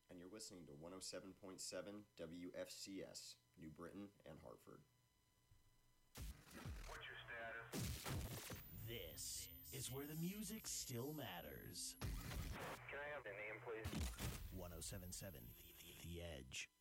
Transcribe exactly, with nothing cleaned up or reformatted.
and you're listening to one oh seven point seven W F C S, New Britain and Hartford. What's your status? This is where the music still matters. Can I have your name, please? one oh seven point seven The Edge.